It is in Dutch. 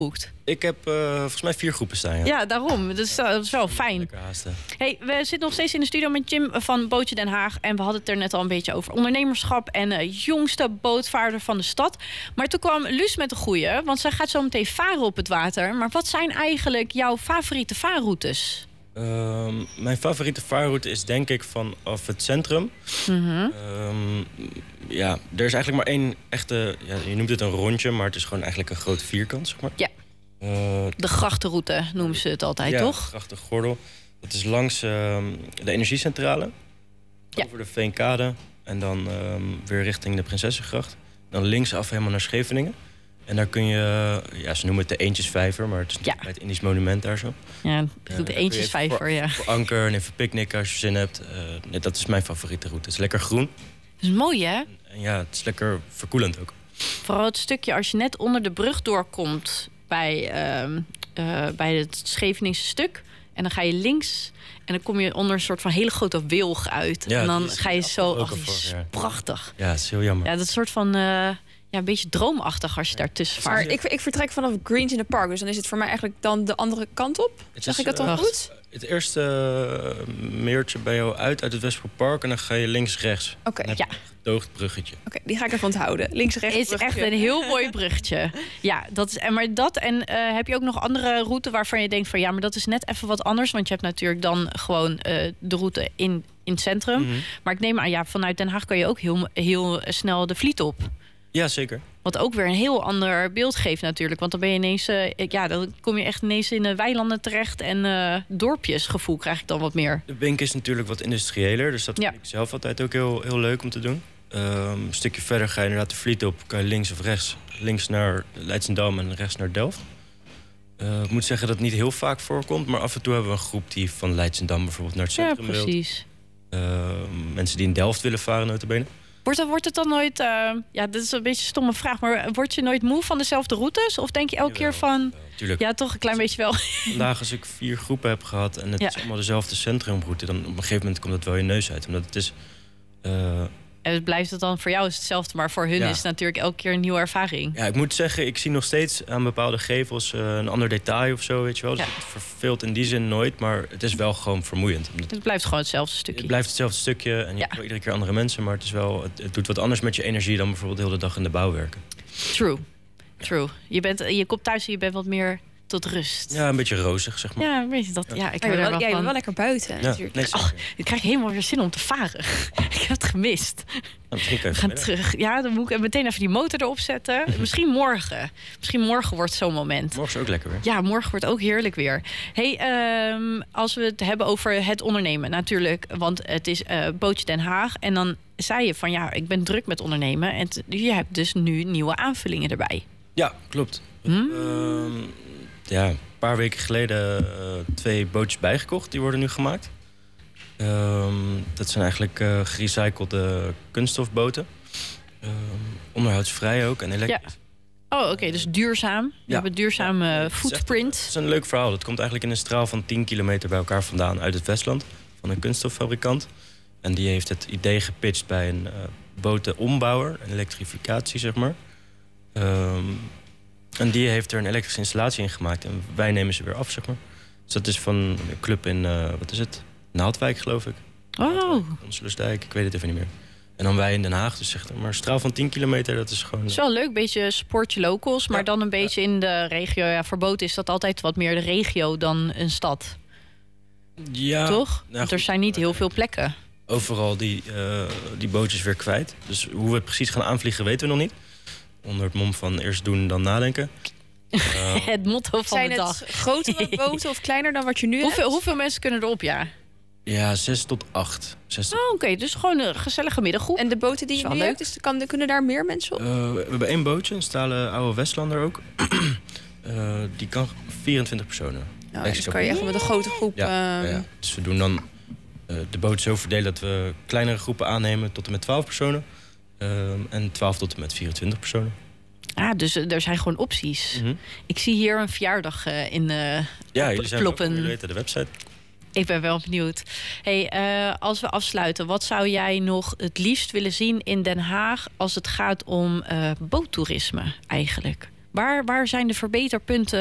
geboekt? Ik heb volgens mij 4 groepen staan, ja. Ja, daarom. Dus dat is wel fijn. Lekker haasten. Hey, we zitten nog steeds in de studio met Jim van Bootje Den Haag. En we hadden het er net al een beetje over ondernemerschap en jongste bootvaarder van de stad. Maar toen kwam Luus met de goeie, want zij gaat zo meteen varen op het water. Maar wat zijn eigenlijk jouw favoriete vaarroutes? Mijn favoriete vaarroute is denk ik vanaf het centrum. Ja, er is eigenlijk maar één echte... Ja, je noemt het een rondje, maar het is gewoon eigenlijk een grote vierkant, zeg maar. Ja, de grachtenroute noemen ze het altijd, toch? Ja, de grachtengordel. Dat is langs de energiecentrale. Ja. Over de Veenkade. En dan weer richting de Prinsessengracht. Dan linksaf helemaal naar Scheveningen. En daar kun je... Ja, ze noemen het de Eentjesvijver, maar het is natuurlijk bij het Indisch Monument daar zo. Ja, de Eentjesvijver, ja. Voor anker en even picknicken als je zin hebt. Dat is mijn favoriete route. Het is lekker groen. Dat is mooi, hè? En ja, het is lekker verkoelend ook. Vooral het stukje als je net onder de brug doorkomt bij het Scheveningse stuk. En dan ga je links en dan kom je onder een soort van hele grote wilg uit. Ja, en dan ga je zo... ook die is prachtig. Ja, het is heel jammer. Ja, dat is een soort van... een beetje droomachtig als je daartussen vaart. Maar ik vertrek vanaf Greens in the Park. Dus dan is het voor mij eigenlijk dan de andere kant op. Zeg ik dat dan goed? Het eerste meertje bij jou uit het Westpoortpark. En dan ga je links-rechts. Oké. Ja. Gedoogd bruggetje. Oké, die ga ik even onthouden. Links-rechts is echt een heel mooi bruggetje. Ja, dat is... Maar dat en heb je ook nog andere routes waarvan je denkt van... ja, maar dat is net even wat anders. Want je hebt natuurlijk dan gewoon de route in het centrum. Maar ik neem aan, ja, vanuit Den Haag kan je ook heel snel de Vliet op. Ja, zeker. Wat ook weer een heel ander beeld geeft natuurlijk. Want dan ben je ineens... dan kom je echt ineens in de weilanden terecht. En dorpjesgevoel krijg ik dan wat meer. De Bink is natuurlijk wat industrieeler. Dus dat vind ik zelf altijd ook heel leuk om te doen. Een stukje verder ga je inderdaad de Vliet op. Kan je links of rechts. Links naar Leidschendam en rechts naar Delft. Ik moet zeggen dat het niet heel vaak voorkomt. Maar af en toe hebben we een groep die van Leidschendam bijvoorbeeld naar het centrum wil. Ja, precies. Mensen die in Delft willen varen, nota bene. Wordt het dan nooit... ja, dat is een beetje een stomme vraag. Maar word je nooit moe van dezelfde routes? Of denk je elke keer van... Ja, toch een klein beetje wel. Vandaag als ik 4 groepen heb gehad... en het is allemaal dezelfde centrumroute... dan op een gegeven moment komt het wel je neus uit. Omdat het is... En het blijft het dan voor jou is hetzelfde... maar voor hun is het natuurlijk elke keer een nieuwe ervaring. Ja, ik moet zeggen, ik zie nog steeds aan bepaalde gevels... een ander detail of zo, weet je wel. Dus het verveelt in die zin nooit, maar het is wel gewoon vermoeiend. Het blijft gewoon hetzelfde stukje. Het blijft hetzelfde stukje en je hebt wel iedere keer andere mensen... maar het is wel, het doet wat anders met je energie... dan bijvoorbeeld de hele dag in de bouw werken. True. Je komt thuis en je bent wat meer... tot rust. Ja, een beetje rozig, zeg maar. Ja, weet je dat? Ja, ik ben wel lekker buiten natuurlijk. Nee, ik krijg helemaal weer zin om te varen. Ik heb het gemist. We gaan terug. Ja, dan moet ik meteen even die motor erop zetten. Misschien morgen. Misschien morgen wordt zo'n moment. Morgen is ook lekker weer. Ja, morgen wordt ook heerlijk weer. Hey, als we het hebben over het ondernemen, natuurlijk. Want het is Bootje Den Haag. En dan zei je van ja, ik ben druk met ondernemen. En je hebt dus nu nieuwe aanvullingen erbij. Ja, klopt. Een paar weken geleden 2 bootjes bijgekocht. Die worden nu gemaakt. Dat zijn eigenlijk gerecyclede kunststofboten. Onderhoudsvrij ook en elektrisch. Ja. Oh, oké, dus duurzaam. Je hebt een duurzame footprint. Het is een leuk verhaal. Dat komt eigenlijk in een straal van 10 kilometer bij elkaar vandaan uit het Westland. Van een kunststoffabrikant. En die heeft het idee gepitcht bij een botenombouwer. Een elektrificatie, zeg maar. En die heeft er een elektrische installatie in gemaakt. En wij nemen ze weer af, zeg maar. Dus dat is van een club in, Naaldwijk, geloof ik. Oh. Onslusdijk, ik weet het even niet meer. En dan wij in Den Haag. Dus zeg maar een straal van 10 kilometer, dat is gewoon... Het is wel leuk, een beetje sportje locals. Maar dan een beetje in de regio. Ja, voor boten is dat altijd wat meer de regio dan een stad. Ja. Toch? Want er zijn niet heel veel plekken. Overal die bootjes weer kwijt. Dus hoe we het precies gaan aanvliegen, weten we nog niet. Onder het mom van eerst doen, dan nadenken. Het motto van de dag. Zijn het grotere boten of kleiner dan wat je nu hebt? Hoeveel mensen kunnen erop, Ja, 6 tot 8. Oké, dus gewoon een gezellige middaggroep. En de boten die je nu hebt, dus kunnen daar meer mensen op? We hebben 1 bootje, een stalen oude Westlander ook. Die kan 24 personen. Nou, dus kan je echt met een grote groep... Ja. Dus we doen dan de boot zo verdelen dat we kleinere groepen aannemen tot en met 12 personen. En 12 tot en met 24 personen. Dus er zijn gewoon opties. Ik zie hier een verjaardag in jullie zijn ploppen. Jullie weten de website. Ik ben wel benieuwd. Hey, als we afsluiten, wat zou jij nog het liefst willen zien in Den Haag als het gaat om boottoerisme eigenlijk? Waar zijn de verbeterpunten